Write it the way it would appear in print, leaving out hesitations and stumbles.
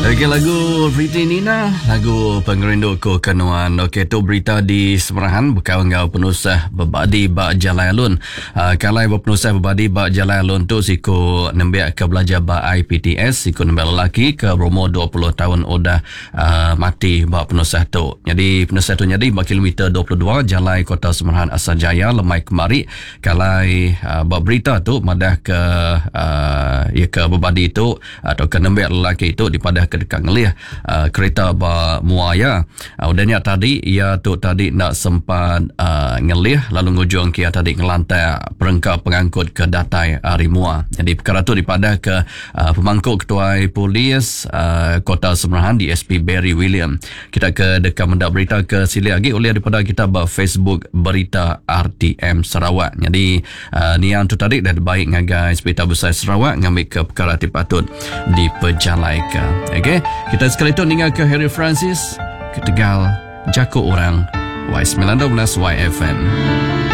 Okey, lagu Pretty Nina, lagu pengerinduku kenuan. Okey, tu berita di Semerahan berkawan dengan penusah berbadi bak Jalan Alun. Kalai berpenusah berbadi bak Jalan Alun tu siku nembiak ke belajar bak IPTS, siku nembiak lelaki ke berumur 20 tahun udah mati bak penusah tu. Jadi penusah tu jadi bak kilometer 22 Jalan Kota Semerahan Asal-Jaya lemai kemari. Kalai bak berita tu madah ke ke berbadi tu atau ke nembiak lelaki tu dipadah dekat ngelih kereta muaya. Udahnya tadi ia tu tadi nak sempat ngelih lalu ngujung kia tadi ngelantai perangkap pengangkut ke datai Rimua. Jadi perkara tu dipadah ke pemangku ketua polis Kota Semerahan DSP Barry William. Kita ke dekat mendak berita ke sili lagi oleh daripada kita bah Facebook Berita RTM Sarawak. Jadi ni yang tu tadi dah baik ngagai Hospital Besar Sarawak ngambil ke perkara patut diperjalaikan. Okey, kita sekali tu tinggal ke Harry Francis ke Tegal, Jako Orang, Y19 YFM.